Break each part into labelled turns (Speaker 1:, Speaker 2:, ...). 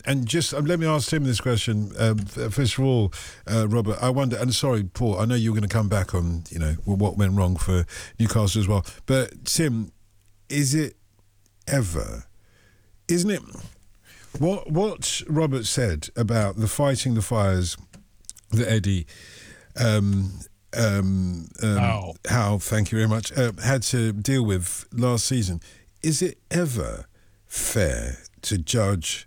Speaker 1: And just let me ask Tim this question. First of all, Robert, I wonder, and sorry, Paul, I know you were going to come back on, what went wrong for Newcastle as well. But Tim, isn't it, what Robert said about the fighting the fires that Eddie Howe, thank you very much, had to deal with last season. Is it ever fair to judge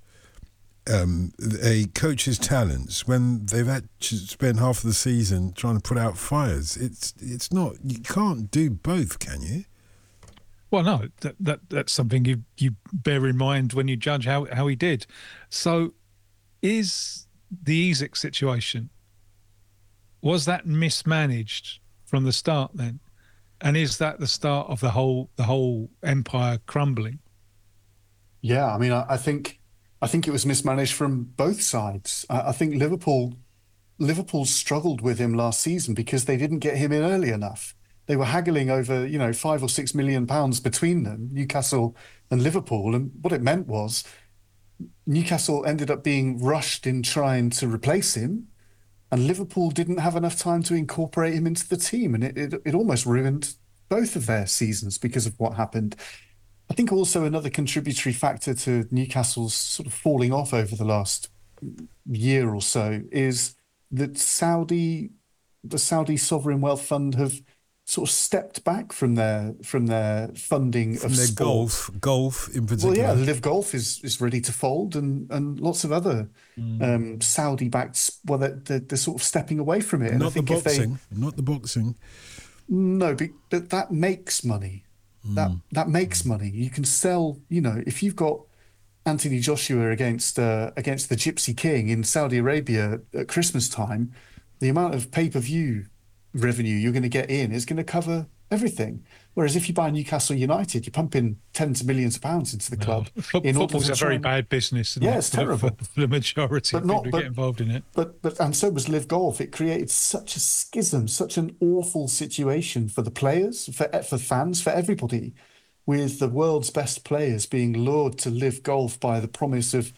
Speaker 1: a coach's talents when they've had to spend half of the season trying to put out fires? It's not. You can't do both, can you?
Speaker 2: Well, no, that's something you bear in mind when you judge how he did. So, is the Isak situation, was that mismanaged from the start then? And is that the start of the whole empire crumbling?
Speaker 3: Yeah, I mean, I think it was mismanaged from both sides. I think Liverpool struggled with him last season because they didn't get him in early enough. They were haggling over, £5 or £6 million between them, Newcastle and Liverpool. And what it meant was Newcastle ended up being rushed in trying to replace him, and Liverpool didn't have enough time to incorporate him into the team. And it almost ruined both of their seasons because of what happened. I think also another contributory factor to Newcastle's sort of falling off over the last year or so is that the Saudi Sovereign Wealth Fund have sort of stepped back from their funding of
Speaker 1: their
Speaker 3: sport.
Speaker 1: golf in particular.
Speaker 3: Well, yeah, Live Golf is ready to fold, and lots of other Saudi-backed. Well, they're sort of stepping away from it.
Speaker 1: Not the boxing.
Speaker 3: No, but that makes money. That makes money. You can sell. If you've got Anthony Joshua against the Gypsy King in Saudi Arabia at Christmas time, the amount of pay-per-view revenue you're going to get in is going to cover everything. Whereas if you buy Newcastle United, you're pumping tens of millions of pounds into the club.
Speaker 2: Football's a very bad business.
Speaker 3: Yeah, it's terrible.
Speaker 2: For the majority of people who get involved in it.
Speaker 3: And so was Live Golf. It created such a schism, such an awful situation for the players, for fans, for everybody, with the world's best players being lured to Live Golf by the promise of,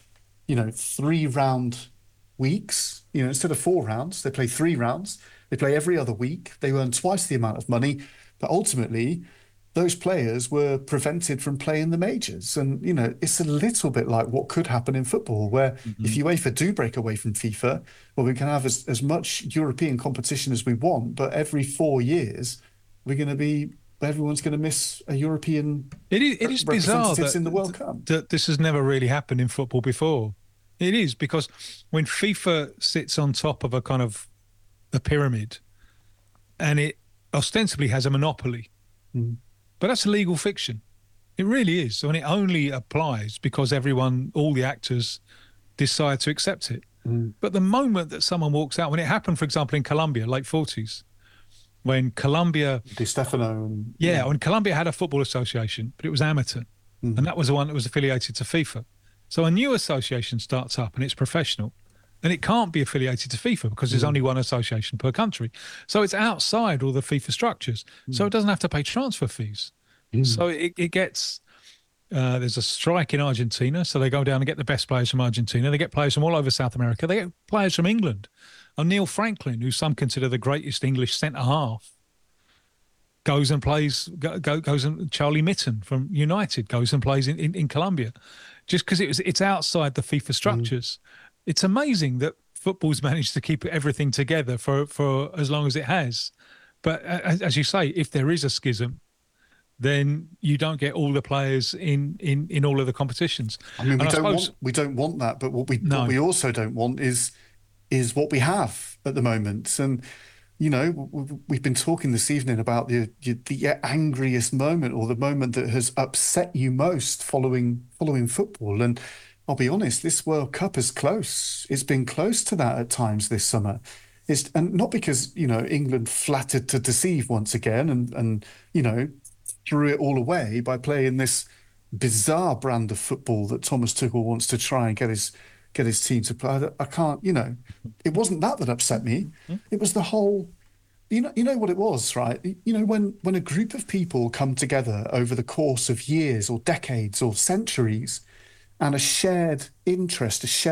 Speaker 3: 3-round weeks. Instead of 4 rounds, they play 3 rounds. They play every other week. They earn twice the amount of money. But ultimately, those players were prevented from playing the majors. And, it's a little bit like what could happen in football, where if UEFA do break away from FIFA, well, we can have as much European competition as we want, but every 4 years, everyone's going to miss a European
Speaker 2: It is bizarre that,
Speaker 3: in the World Cup.
Speaker 2: That this has never really happened in football before. It is, because when FIFA sits on top of a kind of a pyramid and it ostensibly has a monopoly, but that's a legal fiction. It really is. And it only applies because all the actors decide to accept it. But the moment that someone walks out, when it happened, for example, in Colombia, late 40s, when Colombia...
Speaker 3: Di Stefano.
Speaker 2: When Colombia had a football association, but it was amateur. And that was the one that was affiliated to FIFA. So a new association starts up and it's professional. And it can't be affiliated to FIFA because there's only one association per country. So it's outside all the FIFA structures. So it doesn't have to pay transfer fees. So it gets... there's a strike in Argentina, so they go down and get the best players from Argentina. They get players from all over South America. They get players from England. And Neil Franklin, who some consider the greatest English centre-half, goes and plays... goes and Charlie Mitten from United goes and plays in Colombia. Just because it's outside the FIFA structures. It's amazing that football's managed to keep everything together for as long as it has. But as you say, if there is a schism, then you don't get all the players in all of the competitions.
Speaker 3: I mean, we don't want that, but what we also don't want is what we have at the moment. And we've been talking this evening about the angriest moment, or the moment that has upset you most following football. And I'll be honest, this World Cup is close. It's been close to that at times this summer. And not because, England flattered to deceive once again and threw it all away by playing this bizarre brand of football that Thomas Tuchel wants to try and get his team to play. I can't, it wasn't that upset me. It was the whole, you know what it was, right? When a group of people come together over the course of years or decades or centuries and a shared interest, a shared